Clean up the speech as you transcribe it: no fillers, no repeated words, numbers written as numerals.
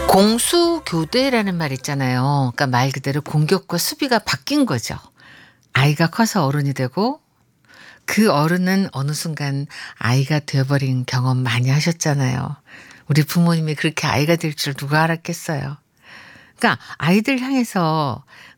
공수교대라는 말 있잖아요. 그러니까 말 그대로 공격과 수비가 바뀐 거죠. 아이가 커서 어른이 되고 그 어른은 어느 순간 아이가 되어 버린 경험 많이 하셨잖아요. 우리 부모님이 그렇게 아이가 될 줄 누가 알았겠어요. 그러니까 아이들 향해서